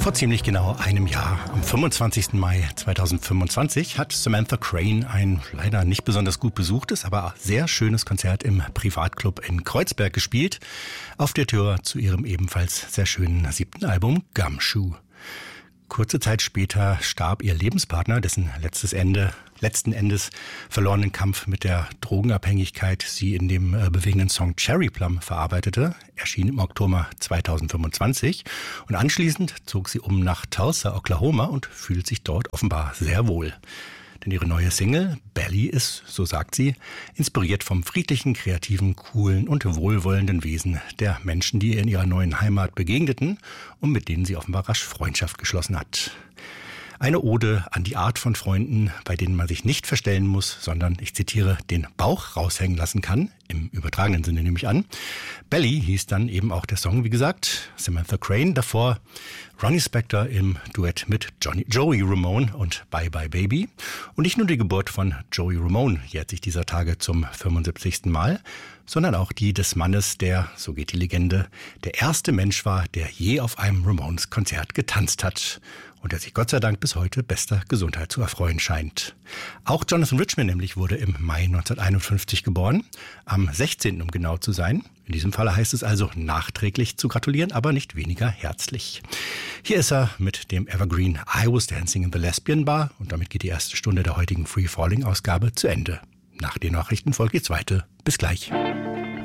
Vor ziemlich genau einem Jahr, am 25. Mai 2025, hat Samantha Crain ein leider nicht besonders gut besuchtes, aber sehr schönes Konzert im Privatclub in Kreuzberg gespielt, auf der Tür zu ihrem ebenfalls sehr schönen 7. Album Gumshoe. Kurze Zeit später starb ihr Lebenspartner, dessen letzten Endes verlorenen Kampf mit der Drogenabhängigkeit sie in dem bewegenden Song Cherry Plum verarbeitete, erschien im Oktober 2025 und anschließend zog sie um nach Tulsa, Oklahoma und fühlt sich dort offenbar sehr wohl. Denn ihre neue Single, Belly, ist, so sagt sie, inspiriert vom friedlichen, kreativen, coolen und wohlwollenden Wesen der Menschen, die ihr in ihrer neuen Heimat begegneten und mit denen sie offenbar rasch Freundschaft geschlossen hat. Eine Ode an die Art von Freunden, bei denen man sich nicht verstellen muss, sondern, ich zitiere, den Bauch raushängen lassen kann, im übertragenen Sinne nehme ich an. Belly hieß dann eben auch der Song, wie gesagt, Samantha Crain, davor Ronnie Spector im Duett mit Joey Ramone und Bye Bye Baby. Und nicht nur die Geburt von Joey Ramone jährt sich dieser Tage zum 75. Mal, sondern auch die des Mannes, der, so geht die Legende, der erste Mensch war, der je auf einem Ramones-Konzert getanzt hat und der sich Gott sei Dank bis heute bester Gesundheit zu erfreuen scheint. Auch Jonathan Richman nämlich wurde im Mai 1951 geboren, am 16. um genau zu sein. In diesem Falle heißt es also nachträglich zu gratulieren, aber nicht weniger herzlich. Hier ist er mit dem Evergreen I Was Dancing in the Lesbian Bar und damit geht die erste Stunde der heutigen Free Falling Ausgabe zu Ende. Nach den Nachrichten folgt die zweite. Bis gleich.